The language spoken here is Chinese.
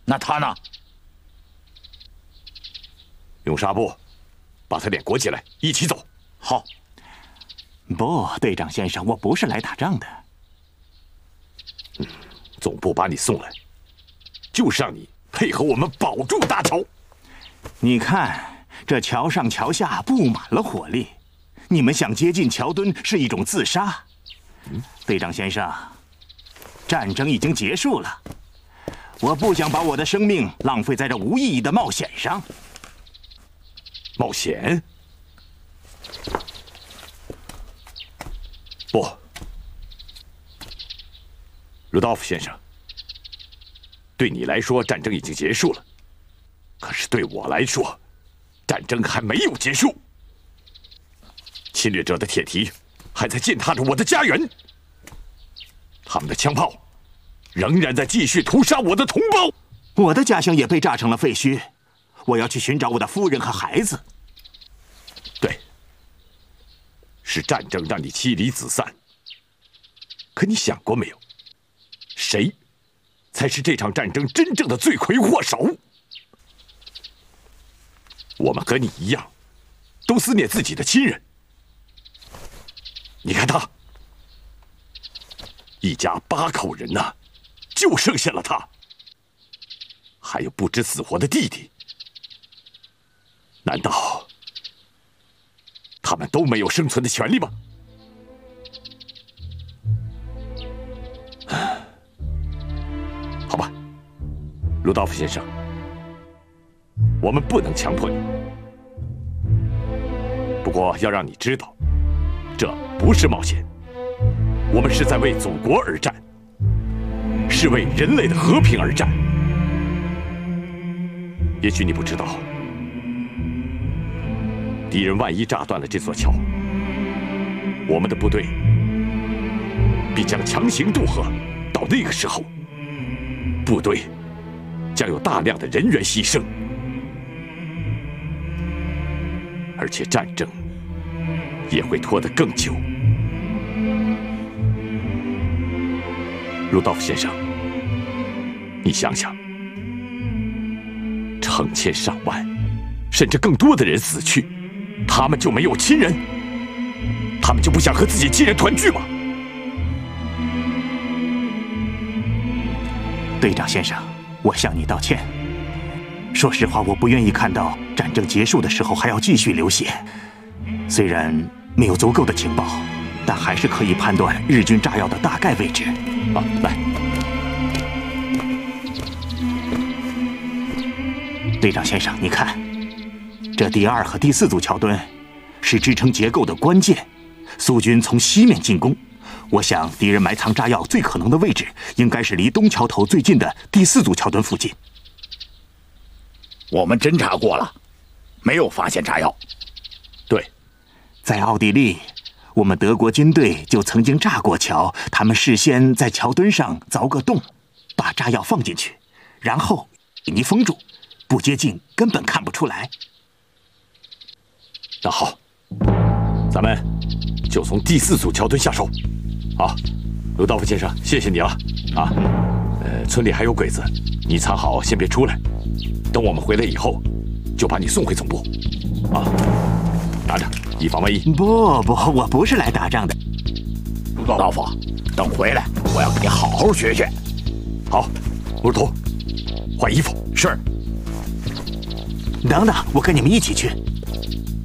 那他呢？ 用纱布把他脸裹起来，一起走。 好。 不，队长先生，我不是来打仗的。 总部把你送来，就是让你配合我们保住大桥。 你看，这桥上桥下布满了火力，你们想接近桥墩是一种自杀。队长先生，战争已经结束了，我不想把我的生命浪费在这无意义的冒险上。 冒险？不，鲁道夫先生，对你来说战争已经结束了，可是对我来说，战争还没有结束。侵略者的铁蹄还在践踏着我的家园，他们的枪炮仍然在继续屠杀我的同胞。 我的家乡也被炸成了废墟，我要去寻找我的夫人和孩子。 对，是战争让你妻离子散。可你想过没有，谁才是这场战争真正的罪魁祸首？我们和你一样，都思念自己的亲人。你看他，一家8口人呐，就剩下了他，还有不知死活的弟弟。难道他们都没有生存的权利吗？好吧，鲁道夫先生，我们不能强迫你。不过要让你知道，这不是冒险，我们是在为祖国而战，是为人类的和平而战。也许你不知道，敌人万一炸断了这座桥，我们的部队必将强行渡河。到那个时候，部队将有大量的人员牺牲，而且战争也会拖得更久。鲁道夫先生，你想想，成千上万，甚至更多的人死去，他们就没有亲人？他们就不想和自己亲人团聚吗？ 队长先生，我向你道歉。说实话，我不愿意看到战争结束的时候还要继续流血。虽然没有足够的情报，但还是可以判断日军炸药的大概位置。 啊，来， 队长先生，你看，这第2和第4组桥墩是支撑结构的关键。苏军从西面进攻，我想敌人埋藏炸药最可能的位置应该是离东桥头最近的第4组桥墩附近。 我们侦查过了，没有发现炸药。 对， 在奥地利，我们德国军队就曾经炸过桥，他们事先在桥墩上凿个洞，把炸药放进去，然后水泥封住，不接近根本看不出来。 那好，咱们就从第4组桥墩下手。好，鲁道夫先生，谢谢你了。啊，村里还有鬼子，你藏好，先别出来。等我们回来以后，就把你送回总部。啊，拿着，以防万一。 不，我不是来打仗的。 鲁道夫，等回来，我要给你好好学学。 好，木头，换衣服。 是。 等等，我跟你们一起去。